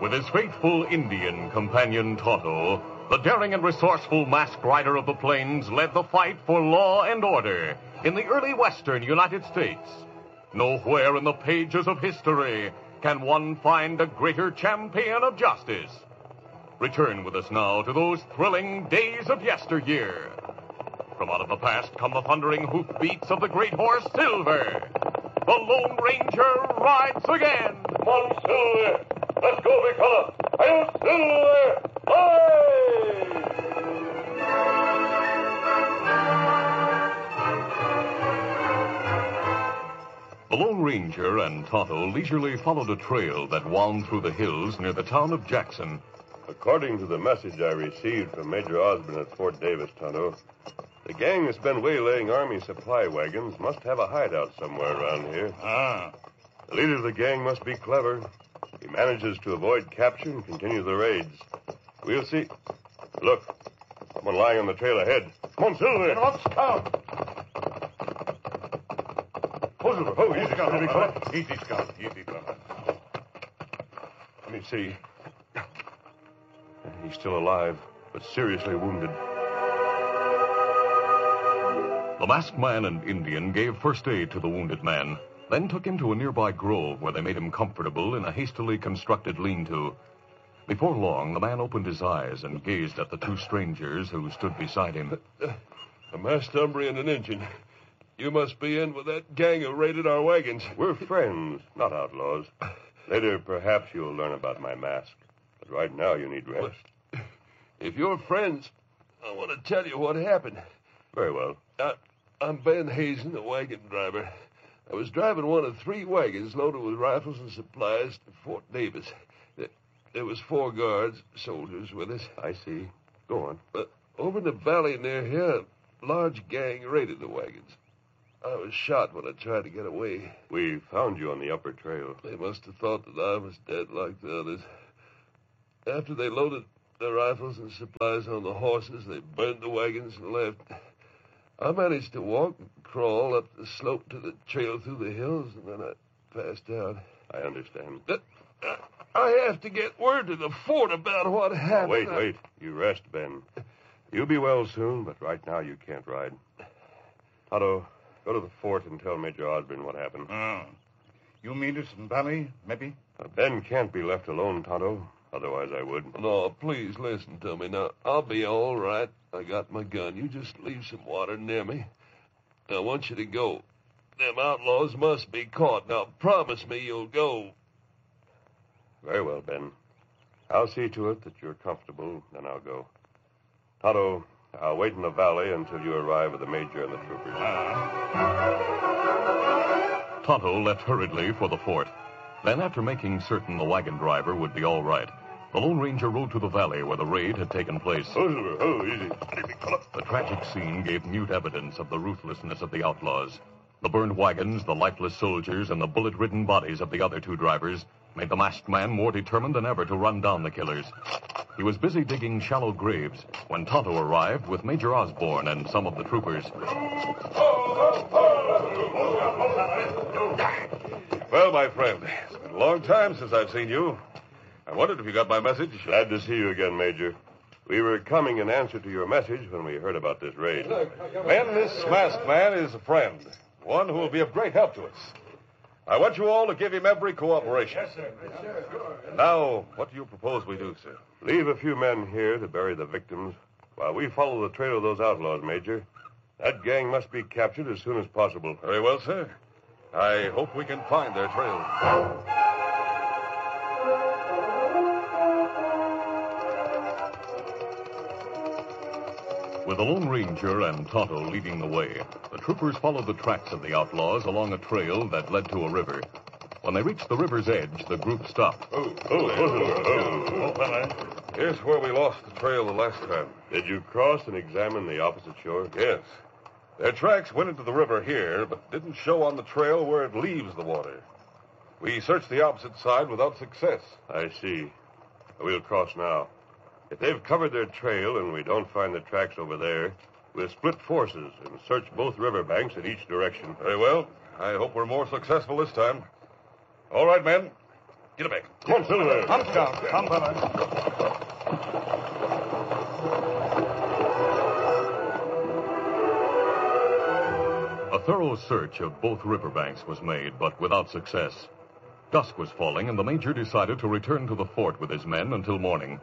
With his faithful Indian companion Tonto, the daring and resourceful masked rider of the plains led the fight for law and order in the early western United States. Nowhere in the pages of history can one find a greater champion of justice. Return with us now to those thrilling days of yesteryear. From out of the past come the thundering hoofbeats of the great horse Silver. The Lone Ranger rides again. Come on, Silver. Let's go, big fella. Hail, Silver! Aye! The Lone Ranger and Tonto leisurely followed a trail that wound through the hills near the town of Jackson. According to the message I received from Major Osborne at Fort Davis, Tonto, the gang that's been waylaying Army supply wagons must have a hideout somewhere around here. The leader of the gang must be clever. He manages to avoid capture and continue the raids. We'll see. Look, someone lying on the trail ahead. Come on, Silver. Get off, Scout. Oh, easy, Scout. Big fella. Easy, Scout. Easy, fella. Let me see. He's still alive, but seriously wounded. The masked man and Indian gave first aid to the wounded man, then took him to a nearby grove where they made him comfortable in a hastily constructed lean-to. Before long, the man opened his eyes and gazed at the two strangers who stood beside him. A masked hombre and an Injun. You must be in with that gang who raided our wagons. We're friends, not outlaws. Later, perhaps you'll learn about my mask. But right now, you need rest. If you're friends, I want to tell you what happened. Very well. I'm Ben Hazen, the wagon driver. I was driving one of 3 wagons loaded with rifles and supplies to Fort Davis. There was 4 guards, soldiers with us. I see. Go on. But over in the valley near here, a large gang raided the wagons. I was shot when I tried to get away. We found you on the upper trail. They must have thought that I was dead like the others. After they loaded their rifles and supplies on the horses, they burned the wagons and left. I managed to walk and crawl up the slope to the trail through the hills, and then I passed out. I understand. I have to get word to the fort about what happened. Wait. You rest, Ben. You'll be well soon, but right now you can't ride. Otto, go to the fort and tell Major Osborne what happened. You mean it's in Valley, maybe? Ben can't be left alone, Tonto. Otherwise, I would. No, please listen to me. Now, I'll be all right. I got my gun. You just leave some water near me. I want you to go. Them outlaws must be caught. Now, promise me you'll go. Very well, Ben. I'll see to it that you're comfortable, then I'll go. Tonto, I'll wait in the valley until you arrive with the major and the troopers. Tonto left hurriedly for the fort. Then, after making certain the wagon driver would be all right, the Lone Ranger rode to the valley where the raid had taken place. Easy. The tragic scene gave mute evidence of the ruthlessness of the outlaws. The burned wagons, the lifeless soldiers, and the bullet-ridden bodies of the other 2 drivers made the masked man more determined than ever to run down the killers. He was busy digging shallow graves when Tonto arrived with Major Osborne and some of the troopers. Well, my friend, it's been a long time since I've seen you. I wondered if you got my message. Glad to see you again, Major. We were coming in answer to your message when we heard about this raid. Ben, this masked man is a friend, one who will be of great help to us. I want you all to give him every cooperation. Yes, sir. And now, what do you propose we do, sir? Leave a few men here to bury the victims while we follow the trail of those outlaws, Major. That gang must be captured as soon as possible. Very well, sir. I hope we can find their trail. With the Lone Ranger and Tonto leading the way, the troopers followed the tracks of the outlaws along a trail that led to a river. When they reached the river's edge, the group stopped. Here's where we lost the trail the last time. Did you cross and examine the opposite shore? Yes. Their tracks went into the river here, but didn't show on the trail where it leaves the water. We searched the opposite side without success. I see. We'll cross now. If they've covered their trail and we don't find the tracks over there, we'll split forces and search both riverbanks in each direction. Very well. I hope we're more successful this time. All right, men. Get it back. Come on, Silver. Come, Scout. Come, fella. A thorough search of both riverbanks was made, but without success. Dusk was falling, and the major decided to return to the fort with his men until morning.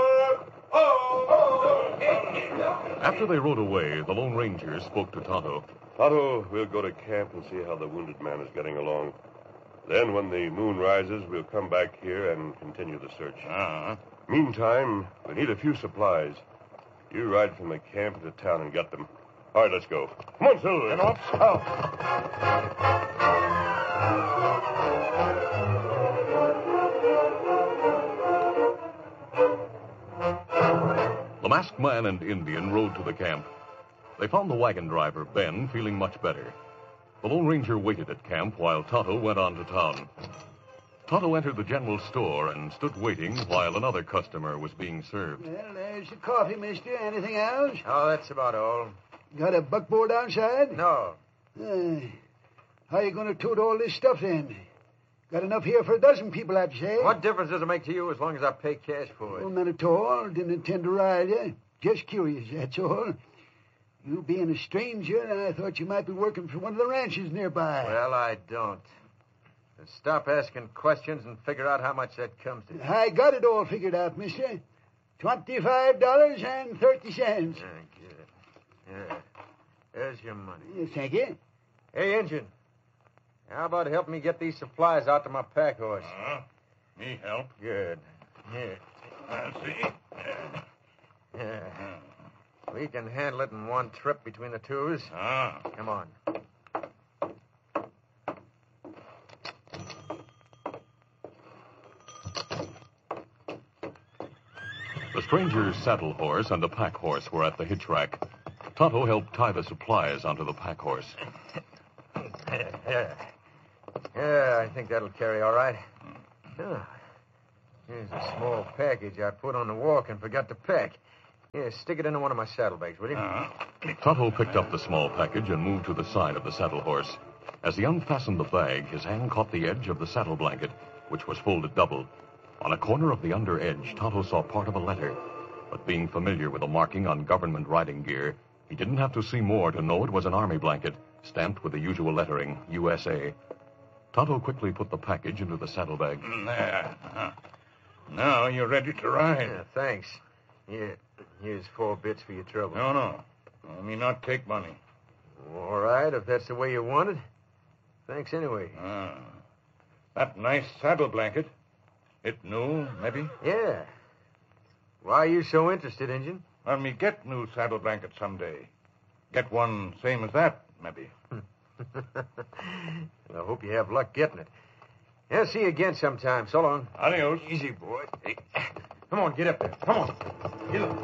After they rode away, the Lone Ranger spoke to Tonto. Tonto, we'll go to camp and see how the wounded man is getting along. Then, when the moon rises, we'll come back here and continue the search. Meantime, we need a few supplies. You ride from the camp into town and get them. All right, let's go. Come on, Silver. Get off, Scout. The masked man and Indian rode to the camp. They found the wagon driver, Ben, feeling much better. The Lone Ranger waited at camp while Tonto went on to town. Tonto entered the general store and stood waiting while another customer was being served. Well, there's the coffee, mister. Anything else? Oh, that's about all. Got a buckboard outside? No. How you going to tote all this stuff then? Got enough here for a dozen people, I'd say. What difference does it make to you as long as I pay cash for it? Well, none at all. Didn't intend to ride you. Just curious, that's all. You being a stranger, I thought you might be working for one of the ranches nearby. Well, I don't. Then stop asking questions and figure out how much that comes to. I got it all figured out, mister. $25.30. Good. Yeah. There's your money. Thank you. Hey, Injun. How about help me get these supplies out to my pack horse? Me help. Good. Here. See? Yeah. We can handle it in one trip between the twos. Come on. The stranger's saddle horse and the pack horse were at the hitch rack. Tonto helped tie the supplies onto the pack horse. Yeah, I think that'll carry all right. Oh, here's a small package I put on the walk and forgot to pack. Here, stick it into one of my saddlebags, will you? Tonto picked up the small package and moved to the side of the saddle horse. As he unfastened the bag, his hand caught the edge of the saddle blanket, which was folded double. On a corner of the under edge, Tonto saw part of a letter. But being familiar with the marking on government riding gear, he didn't have to see more to know it was an army blanket, stamped with the usual lettering, USA. Tonto quickly put the package into the saddlebag. There. Now you're ready to ride. Yeah, thanks. Here, here's 4 bits for your trouble. No. Let me not take money. All right, if that's the way you want it. Thanks anyway. That nice saddle blanket. It new, maybe? Yeah. Why are you so interested, Injun? Let me get new saddle blanket someday. Get one same as that, maybe. I hope you have luck getting it. Yeah, see you again sometime. So long. Adios. Easy, boy. Hey, come on, get up there. Come on. Get up.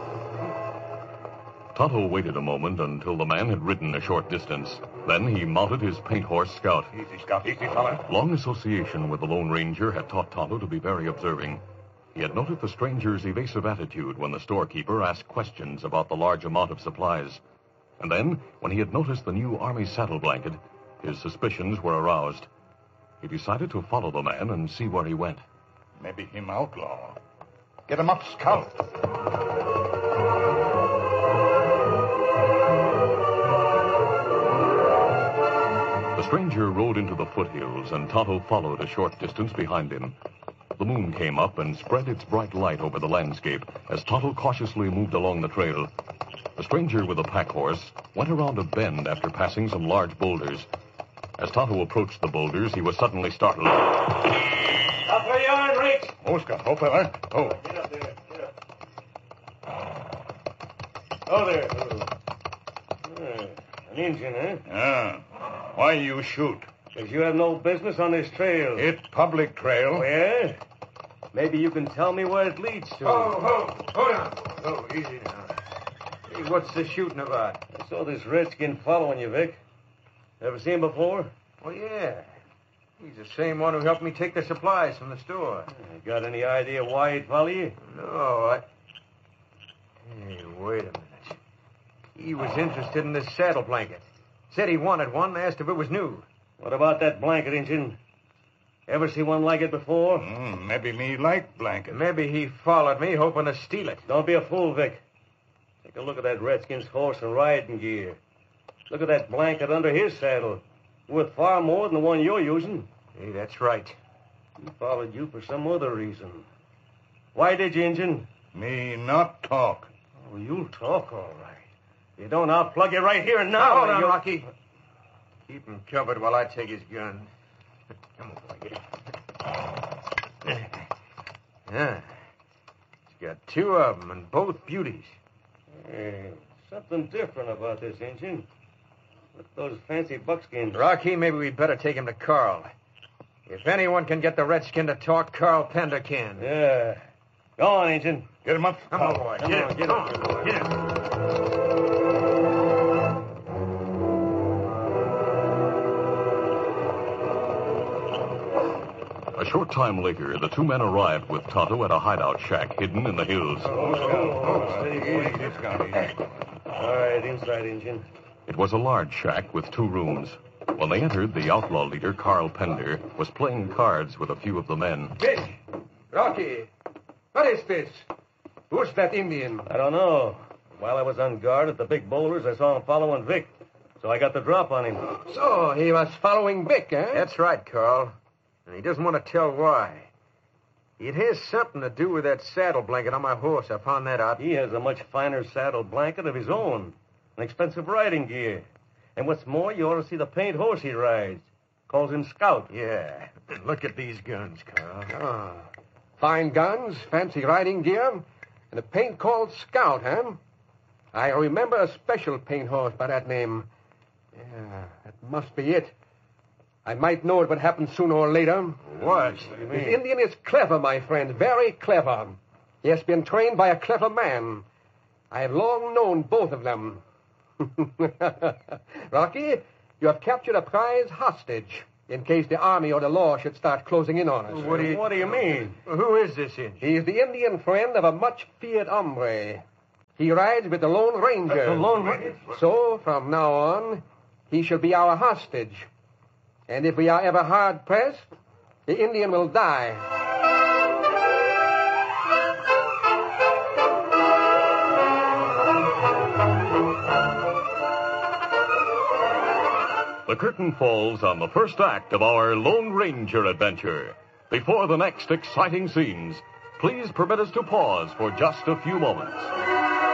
Tonto waited a moment until the man had ridden a short distance. Then he mounted his paint horse Scout. Easy, Scout. Easy, fella. Long association with the Lone Ranger had taught Tonto to be very observing. He had noted the stranger's evasive attitude when the storekeeper asked questions about the large amount of supplies. And then, when he had noticed the new army saddle blanket, his suspicions were aroused. He decided to follow the man and see where he went. Maybe him outlaw. Get him up, Scout. The stranger rode into the foothills, and Tonto followed a short distance behind him. The moon came up and spread its bright light over the landscape as Tonto cautiously moved along the trail. The stranger with the pack horse went around a bend after passing some large boulders. As Tonto approached the boulders, he was suddenly startled. Up where you are, Rick. Oh, Scout. Oh, fella. Oh. Get up there. Get up. Oh, there. An Indian, eh? Why you shoot? Because you have no business on this trail. It's public trail. Oh, yeah? Maybe you can tell me where it leads to. Hold on. Oh, easy now. Hey, what's the shooting about? I saw this redskin following you, Vic. Ever seen him before? Well, yeah. He's the same one who helped me take the supplies from the store. Got any idea why he'd follow you? No, Hey, wait a minute. He was interested in this saddle blanket. Said he wanted one, asked if it was new. What about that blanket, Injun? Ever see one like it before? Maybe me like blanket. Maybe he followed me hoping to steal it. Don't be a fool, Vic. Take a look at that Redskin's horse and riding gear. Look at that blanket under his saddle. Worth far more than the one you're using. Hey, that's right. He followed you for some other reason. Why did you, Injun? Me not talk. Oh, you'll talk all right. You don't, I'll plug you right here and now. Hold on, Rocky. Keep him covered while I take his gun. Come on, Rocky. Yeah. He's got two of them, and both beauties. Something different about this, Injun. Look at those fancy buckskins. Rocky, maybe we'd better take him to Carl. If anyone can get the Redskin to talk, Carl Pender can. Yeah. Go on, Injun. Get him up. Come on, boy. Get him. A short time later, the two men arrived with Tonto at a hideout shack hidden in the hills. All right, inside, Injun. It was a large shack with 2 rooms. When they entered, the outlaw leader, Carl Pender, was playing cards with a few of the men. Vic! Rocky! What is this? Who's that Indian? I don't know. While I was on guard at the big boulders, I saw him following Vic. So I got the drop on him. So, he was following Vic, eh? That's right, Carl. And he doesn't want to tell why. It has something to do with that saddle blanket on my horse. I found that out. He has a much finer saddle blanket of his own. An expensive riding gear. And what's more, you ought to see the paint horse he rides. Calls him Scout. Yeah. Look at these guns, Carl. Ah. Fine guns, fancy riding gear, and a paint called Scout, huh? I remember a special paint horse by that name. Yeah, that must be it. I might know it would happen sooner or later. What? This Indian is clever, my friend, very clever. He has been trained by a clever man. I have long known both of them. Rocky, you have captured a prize hostage in case the army or the law should start closing in on us. What do you mean? Who is this Indian? He is the Indian friend of a much-feared hombre. He rides with the Lone Ranger. The Lone Ranger? So, from now on, he shall be our hostage. And if we are ever hard-pressed, the Indian will die. The curtain falls on the first act of our Lone Ranger adventure. Before the next exciting scenes, please permit us to pause for just a few moments.